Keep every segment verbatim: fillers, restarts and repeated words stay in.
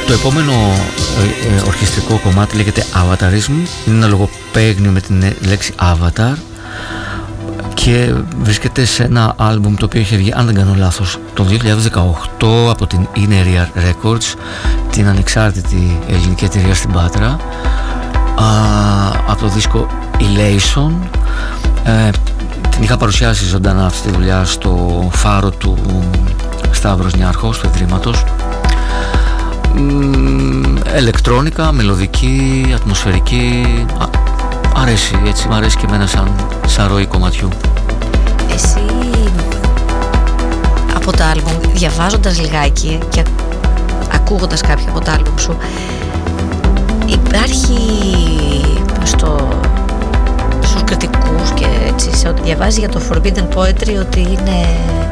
Το επόμενο ε, ε, ορχιστρικό κομμάτι λέγεται Avatarism. Είναι ένα λογοπαίγνιο με την λέξη Avatar και βρίσκεται σε ένα άλμπουμ το οποίο είχε βγει, αν δεν κάνω λάθος, το δύο χιλιάδες δεκαοκτώ από την Inner Ear Records, την ανεξάρτητη ελληνική εταιρεία στην Πάτρα, α, από το δίσκο Elation. ε, την είχα παρουσιάσει ζωντανά αυτή τη δουλειά στο φάρο του Σταύρος Νιάρχος, του Ιδρύματος. Ελεκτρόνικα, μελωδική, ατμοσφαιρική. Α, αρέσει, έτσι, μ' αρέσει και εμένα σαν, σαν ροή κομματιού. Εσύ από το άλμπουμ, διαβάζοντας λιγάκι και ακούγοντας κάποια από το άλμπουμ σου, υπάρχει στο, στους κριτικούς και έτσι, σε ό,τι διαβάζει για το Forbidden Poetry, ότι είναι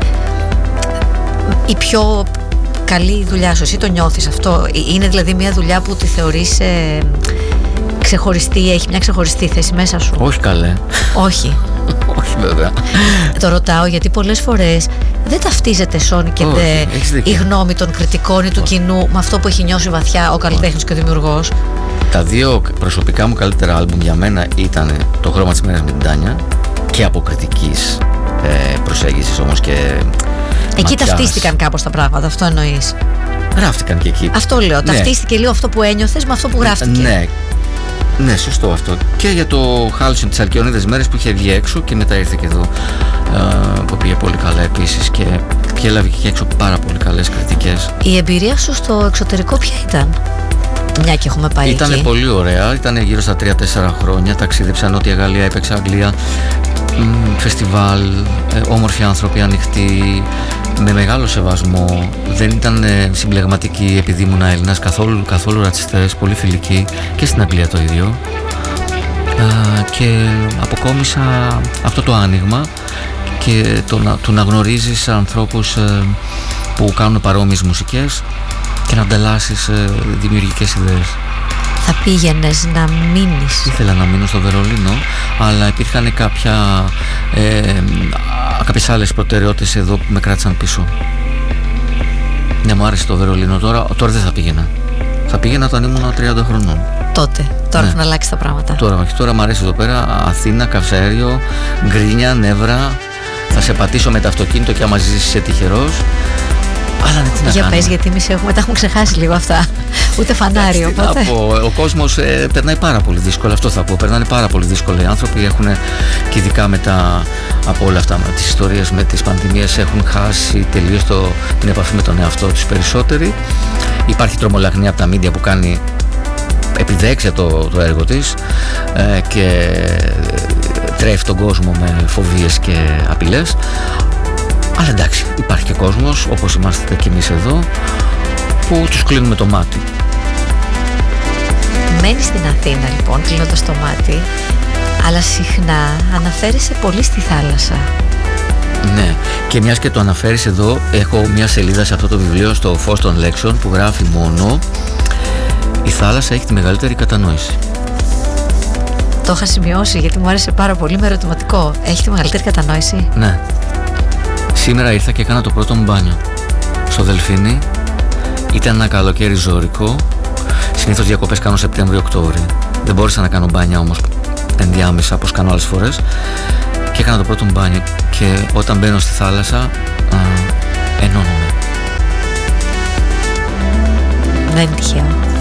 η πιο καλή δουλειά σου. Εσύ το νιώθεις αυτό? Είναι δηλαδή μια δουλειά που τη θεωρείς ε, ξεχωριστή, έχει μια ξεχωριστή θέση μέσα σου? Όχι καλέ. Όχι. Όχι βέβαια. Το ρωτάω γιατί πολλές φορές δεν ταυτίζεται, σώνικεται η γνώμη των κριτικών ή του κοινού με αυτό που έχει νιώσει βαθιά ο καλλιτέχνης και ο δημιουργός. Τα δύο προσωπικά μου καλύτερα άλμπουμ για μένα ήταν Το χρώμα της μέρας με την Τάνια, και από κριτικής ε, προσέγγισης όμως και εκεί ματιάς. Ταυτίστηκαν κάπως τα πράγματα, αυτό εννοείς? Γράφτηκαν και εκεί. Αυτό λέω, ναι. Ταυτίστηκε λίγο αυτό που ένιωθες με αυτό που γράφτηκε. Ναι, ναι, σωστό αυτό. Και για το Χάλσον της Αλκιονίδες μέρες που είχε βγει έξω και μετά ήρθε και εδώ, ε, που πήγε πολύ καλά επίσης και, και έλαβε και έξω πάρα πολύ καλές κριτικές. Η εμπειρία σου στο εξωτερικό ποια ήταν? Μια και έχουμε πάει Ήτανε εκεί. πολύ ωραία, ήταν γύρω στα τρία τέσσερα χρόνια. Ταξίδεψα Νότια Γαλλία, έπαιξα Αγγλία, μ, φεστιβάλ, ε, όμορφοι άνθρωποι, ανοιχτοί, με μεγάλο σεβασμό. Δεν ήταν ε, συμπλεγματικοί επειδή ήμουν Έλληνας, καθόλου, καθόλου ρατσιστές, πολύ φιλικοί, και στην Αγγλία το ίδιο. Ε, και αποκόμισα αυτό το άνοιγμα και το να, το να γνωρίζεις ανθρώπους ε, που κάνουν παρόμοιες μουσικές και να ανταλλάσσεις ε, δημιουργικές ιδέες. Θα πήγαινες να μείνεις? Ήθελα να μείνω στο Βερολίνο, αλλά υπήρχαν κάποια, ε, κάποιες άλλες προτεραιότητες εδώ που με κράτησαν πίσω. Ναι, μου άρεσε το Βερολίνο. Τώρα, τώρα δεν θα πήγαινα. Θα πήγαινα όταν ήμουν τριάντα χρονών. Τότε, τώρα ναι. έχουν αλλάξει τα πράγματα. Τώρα, όχι, τώρα μου αρέσει εδώ πέρα. Αθήνα, καυσαέριο, γκρίνια, νεύρα. Θα σε πατήσω με το αυτοκίνητο και άμα ζήσεις είσαι τυχερός. Αλλά ναι, τι να Για κάνουμε. πες, γιατί εμείς έχουμε, τα έχουμε ξεχάσει λίγο αυτά. Ούτε φανάρι, Εντάξει, οπότε. τι να πω, ο κόσμος ε, περνάει πάρα πολύ δύσκολα, αυτό θα πω. Περνάνε πάρα πολύ δύσκολα οι άνθρωποι, έχουν και ειδικά μετά από όλα αυτά, με τις ιστορίες με τις πανδημίες, έχουν χάσει τελείως το, την επαφή με τον εαυτό τους περισσότεροι. Υπάρχει τρομολαγνία από τα μίντια που κάνει επιδέξια το, το έργο της ε, και τρέφει τον κόσμο με φοβίες και απειλές. Αλλά εντάξει, υπάρχει και κόσμος, όπως είμαστε και εμείς εδώ, που τους κλείνουμε το μάτι. Μένεις στην Αθήνα λοιπόν, κλείνοντας το μάτι, αλλά συχνά αναφέρεσαι πολύ στη θάλασσα. Ναι, και μιας και το αναφέρεις εδώ, έχω μια σελίδα σε αυτό το βιβλίο, στο Φως των Λέξεων, που γράφει μόνο «Η θάλασσα έχει τη μεγαλύτερη κατανόηση». Το είχα σημειώσει γιατί μου άρεσε πάρα πολύ, με ερωτηματικό. Έχει τη μεγαλύτερη κατανόηση? Ναι. Σήμερα ήρθα και έκανα το πρώτο μου μπάνιο στο Δελφίνι. Ήταν ένα καλοκαίρι ζώρικο. Συνήθως διακοπές κάνω Σεπτέμβριο-Οκτώβρη. Δεν μπόρεσα να κάνω μπάνια όμως ενδιάμεσα όπως κάνω άλλες φορές. Και έκανα το πρώτο μου μπάνιο. Και όταν μπαίνω στη θάλασσα, α, ενώνομαι. Δεν είναι τυχαίο.